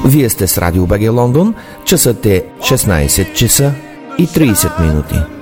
Вие сте с Радио БГ Лондон, часът е 16 часа и 30 минути.